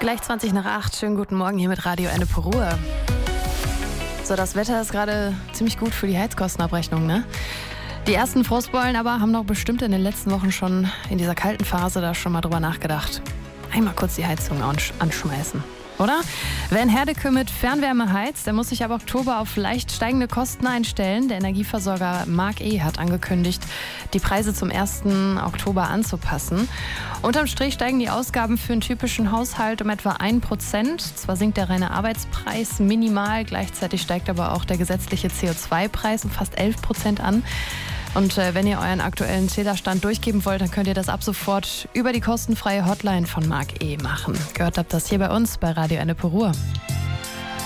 Gleich 20 nach 8. Schönen guten Morgen hier mit Radio Ennepe Ruhr. So, das Wetter ist gerade ziemlich gut für die Heizkostenabrechnung, ne? Die ersten Frostbeulen aber haben doch bestimmt in den letzten Wochen schon in dieser kalten Phase da schon mal drüber nachgedacht. Einmal kurz die Heizung anschmeißen, oder? Wer in Herdecke mit Fernwärme heizt, der muss sich ab Oktober auf leicht steigende Kosten einstellen. Der Energieversorger Mark E. hat angekündigt, die Preise zum 1. Oktober anzupassen. Unterm Strich steigen die Ausgaben für einen typischen Haushalt um etwa 1%. Zwar sinkt der reine Arbeitspreis minimal, gleichzeitig steigt aber auch der gesetzliche CO2-Preis um fast 11% an. Und wenn ihr euren aktuellen Zählerstand durchgeben wollt, dann könnt ihr das ab sofort über die kostenfreie Hotline von Mark E. machen. Gehört habt das hier bei uns bei Radio Ennepe Ruhr.